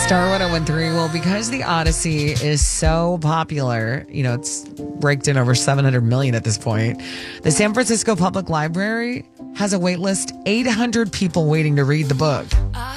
Star 1013. Well, because the Odyssey is so popular, it's raked in over 700 million at this point. The San Francisco Public Library has a wait list, 800 people waiting to read the book.